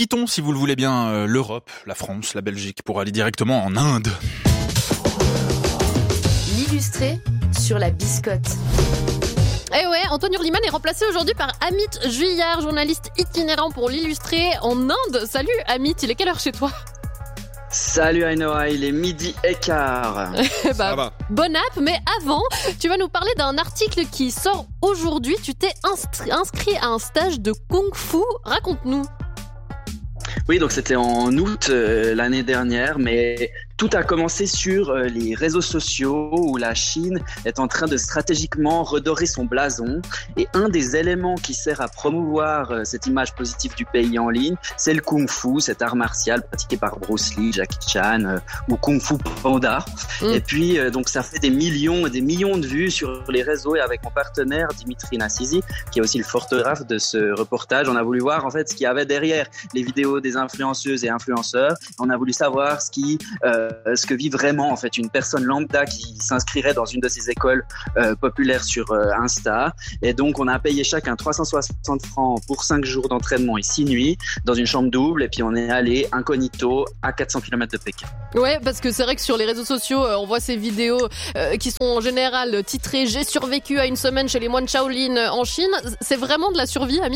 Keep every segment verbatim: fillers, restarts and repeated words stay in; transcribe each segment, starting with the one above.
quittons, si vous le voulez bien, euh, l'Europe, la France, la Belgique, pour aller directement en Inde. L'illustré sur la biscotte. Eh ouais, Antoine Hurliman est remplacé aujourd'hui par Amit Juillard, journaliste itinérant pour l'Illustré en Inde. Salut Amit, il est quelle heure chez toi ? Salut Ainoa, il est midi et quart. bah, va. Bonne app, mais avant, tu vas nous parler d'un article qui sort aujourd'hui. Tu t'es inscrit, inscrit à un stage de Kung Fu. Raconte-nous. Oui, donc c'était en août euh, l'année dernière, mais tout a commencé sur euh, les réseaux sociaux où la Chine est en train de stratégiquement redorer son blason. Et un des éléments qui sert à promouvoir euh, cette image positive du pays en ligne, c'est le Kung Fu, cet art martial pratiqué par Bruce Lee, Jackie Chan euh, ou Kung Fu Panda. Mm. Et puis, euh, donc ça fait des millions et des millions de vues sur les réseaux. Et avec mon partenaire Dimitri Nassisi, qui est aussi le photographe de ce reportage, on a voulu voir en fait ce qu'il y avait derrière les vidéos des influenceuses et influenceurs. On a voulu savoir ce qui euh, ce que vit vraiment en fait une personne lambda qui s'inscrirait dans une de ces écoles euh, populaires sur euh, Insta. Et donc on a payé chacun trois cent soixante francs pour cinq jours d'entraînement et six nuits dans une chambre double, et puis on est allé incognito à quatre cents kilomètres de Pékin. Ouais, parce que c'est vrai que sur les réseaux sociaux, euh, on voit ces vidéos euh, qui sont en général titrées « J'ai survécu à une semaine chez les moines Shaolin en Chine ». C'est vraiment de la survie, Amit ?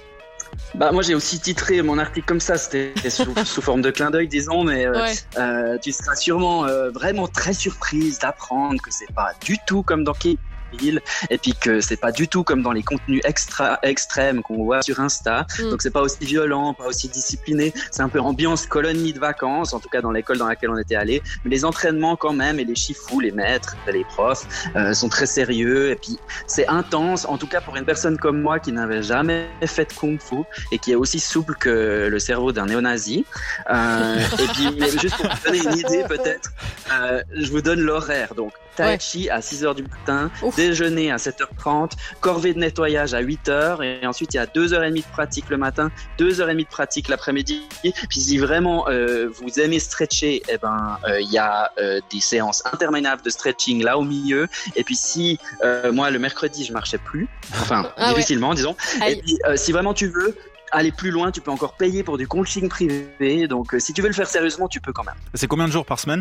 Bah moi j'ai aussi titré mon article comme ça, c'était sous, sous forme de clin d'œil disons, mais euh, ouais. euh, tu seras sûrement euh, vraiment très surprise d'apprendre que c'est pas du tout comme dans Kill Bill, et puis que c'est pas du tout comme dans les contenus extra extrêmes qu'on voit sur Insta. Mm. Donc c'est pas aussi violent, pas aussi discipliné, c'est un peu ambiance colonie de vacances, en tout cas dans l'école dans laquelle on était allé. Mais les entraînements quand même et les chifous, les maîtres, les profs euh, sont très sérieux, et puis c'est intense, en tout cas pour une personne comme moi qui n'avait jamais fait de Kung Fu et qui est aussi souple que le cerveau d'un néo-nazi. Euh, et puis mais juste pour vous donner une idée peut-être, euh, je vous donne l'horaire. Donc Tai Chi à six heures du matin, Ouf. déjeuner à sept heures trente, corvée de nettoyage à huit heures, et ensuite il y a deux heures trente de pratique le matin, deux heures trente de pratique l'après-midi. Puis si vraiment euh, vous aimez stretcher, eh ben il euh, y a euh, des séances interminables de stretching là au milieu. Et puis si euh, moi le mercredi je marchais plus, enfin ah difficilement ouais. disons. Aïe. Et puis euh, si vraiment tu veux aller plus loin, tu peux encore payer pour du coaching privé. Donc euh, si tu veux le faire sérieusement, tu peux quand même. C'est combien de jours par semaine ?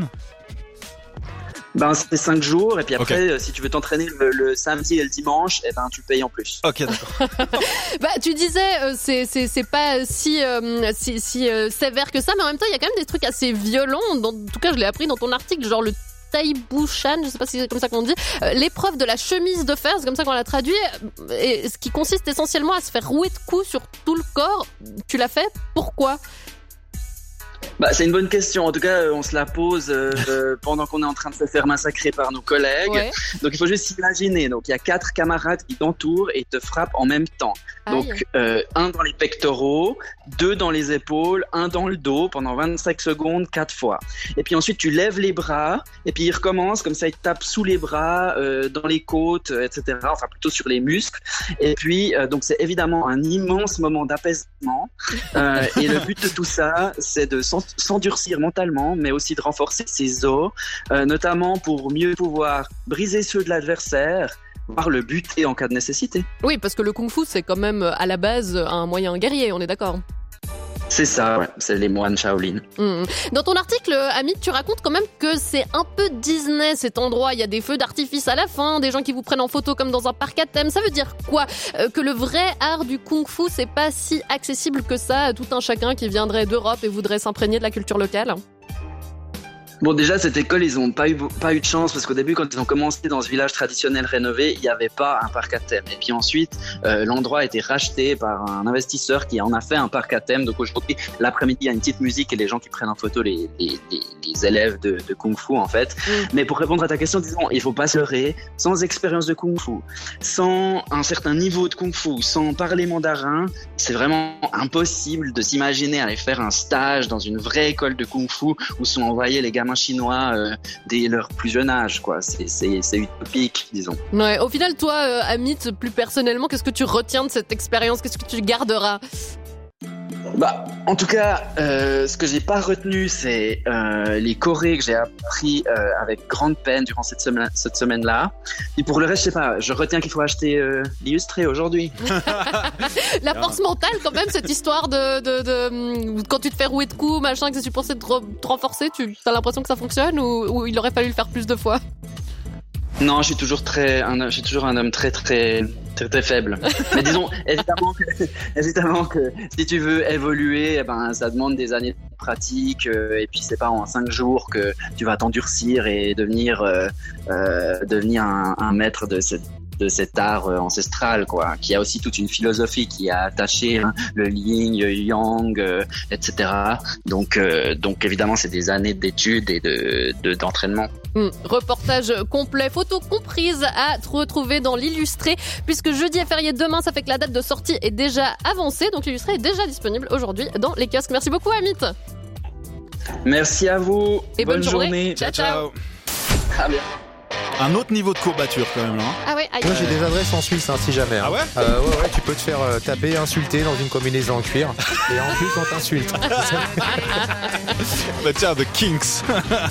Ben, c'est cinq jours, et puis après, okay. si tu veux t'entraîner le, le samedi et le dimanche, eh ben, tu payes en plus. Ok, d'accord. bah, tu disais, euh, c'est, c'est, c'est pas si, euh, si, si euh, sévère que ça, mais en même temps, il y a quand même des trucs assez violents. Dans, en tout cas, je l'ai appris dans ton article, genre le Taibushan, je sais pas si c'est comme ça qu'on dit, euh, l'épreuve de la chemise de fer, c'est comme ça qu'on l'a traduit, et ce qui consiste essentiellement à se faire rouer de coups sur tout le corps. Tu l'as fait ? Pourquoi ? Bah, c'est une bonne question. En tout cas, on se la pose euh, pendant qu'on est en train de se faire massacrer par nos collègues. Ouais. Donc, il faut juste s'imaginer. Donc, il y a quatre camarades qui t'entourent et te frappent en même temps. Aïe. Donc, euh, un dans les pectoraux, deux dans les épaules, un dans le dos pendant vingt-cinq secondes, quatre fois. Et puis ensuite, tu lèves les bras et puis ils recommencent comme ça. Ils te tapent sous les bras, euh, dans les côtes, et cetera. Enfin, plutôt sur les muscles. Et puis, euh, donc, c'est évidemment un immense moment d'apaisement. Euh, et le but de tout ça, c'est de s'endurcir mentalement, mais aussi de renforcer ses os, euh, notamment pour mieux pouvoir briser ceux de l'adversaire, voire le buter en cas de nécessité. Oui, parce que le kung-fu, c'est quand même à la base un moyen guerrier, on est d'accord ? C'est ça, ouais. C'est les moines Shaolin. Mmh. Dans ton article, Amit, tu racontes quand même que c'est un peu Disney cet endroit. Il y a des feux d'artifice à la fin, des gens qui vous prennent en photo comme dans un parc à thème. Ça veut dire quoi ? euh, Que le vrai art du kung-fu, c'est pas si accessible que ça à tout un chacun qui viendrait d'Europe et voudrait s'imprégner de la culture locale ? Bon, déjà, cette école, ils ont pas eu, pas eu de chance parce qu'au début, quand ils ont commencé dans ce village traditionnel rénové, il n'y avait pas un parc à thème. Et puis ensuite, euh, l'endroit a été racheté par un investisseur qui en a fait un parc à thème. Donc aujourd'hui, l'après-midi, il y a une petite musique et les gens qui prennent en photo les, les, les, les élèves de, de Kung Fu, en fait. Mmh. Mais pour répondre à ta question, disons, il faut pas se leurrer. Sans expérience de Kung Fu, sans un certain niveau de Kung Fu, sans parler mandarin, c'est vraiment impossible de s'imaginer aller faire un stage dans une vraie école de Kung Fu où sont envoyés les gamins chinois euh, dès leur plus jeune âge, quoi. C'est, c'est, c'est utopique, disons. Ouais, au final, toi, euh, Amit, plus personnellement, qu'est-ce que tu retiens de cette expérience ? Qu'est-ce que tu garderas ? Bah, en tout cas, euh, ce que j'ai pas retenu, c'est euh, les chorés que j'ai appris euh, avec grande peine durant cette semaine, cette semaine-là. Et pour le reste, je sais pas. Je retiens qu'il faut acheter euh, l'illustré aujourd'hui. La force mentale, quand même, cette histoire de, de, de quand tu te fais rouer de coups, machin, que c'est supposé te, re- te renforcer. Tu as l'impression que ça fonctionne ou, ou il aurait fallu le faire plus de fois? Non, je suis toujours très, un, je suis toujours un homme très très très très faible. Mais disons, évidemment que, évidemment que si tu veux évoluer, eh ben ça demande des années de pratique euh, et puis c'est pas en cinq jours que tu vas t'endurcir et devenir euh, euh, devenir un, un maître de cette de cet art euh, ancestral, quoi, qui a aussi toute une philosophie qui a attaché hein, le yin, le yang, euh, et cetera. Donc, euh, donc évidemment, c'est des années d'études et de, de d'entraînement. Mmh. Reportage complet, photos comprises à retrouver dans l'illustré, puisque jeudi est férié demain, ça fait que la date de sortie est déjà avancée, donc l'illustré est déjà disponible aujourd'hui dans les kiosques. Merci beaucoup, Amit. Merci à vous. Et bonne, bonne journée. journée. Ciao, ciao. Ah, bien. Un autre niveau de courbature quand même là. Hein. Ah ouais, aïe. Moi j'ai des adresses en Suisse hein, si jamais. Hein. Ah ouais euh, ouais ouais, tu peux te faire euh, taper, insulter dans une combinaison en cuir et en plus on t'insulte. Bah tiens, The Kinks.